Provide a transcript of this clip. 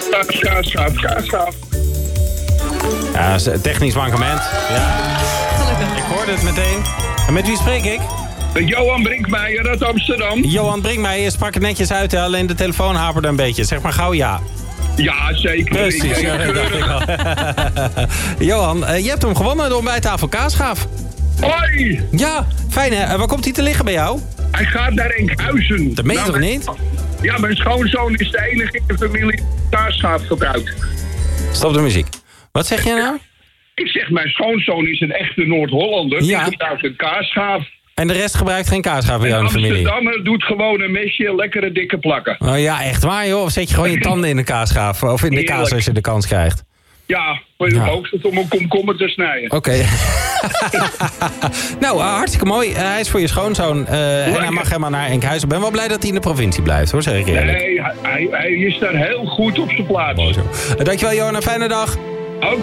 Kaasgaaf. Ja, dat is een technisch mankement. Ja. Ik hoorde het meteen. En met wie spreek ik? Johan Brinkmeijer uit Amsterdam. Johan Brinkmeijer sprak het netjes uit, hè? Alleen de telefoon haperde een beetje. Zeg maar gauw ja. Ja, zeker. Precies, ja, dat dacht ik al. Johan, je hebt hem gewonnen door bij tafel Kaasgaaf. Hoi! Ja, fijn hè. Waar komt hij te liggen bij jou? Hij gaat naar Enkhuizen. Dat meen je toch niet? Ja, mijn schoonzoon is de enige in de familie Kaasgaaf gebruikt. Stop de muziek. Wat zeg je nou? Ik zeg, mijn schoonzoon is een echte Noord-Hollander. Ja. Die gebruikt een Kaasgaaf. En de rest gebruikt geen Kaasgaaf bij jou in de familie? Amsterdammer doet gewoon een mesje, lekkere dikke plakken. Oh ja, echt waar joh? Of zet je gewoon je tanden in de Kaasgaaf? Of in de Heerlijk. kaas als je de kans krijgt? Ja, maar je ook het om een komkommer te snijden. Oké. Nou, hartstikke mooi. Hij is voor je schoonzoon. En hij mag helemaal naar Enkhuizen. Ik ben wel blij dat hij in de provincie blijft, hoor, zeg ik eerlijk. Nee, hij is daar heel goed op zijn plaats. Mooi zo. Dankjewel, Johan. Een fijne dag.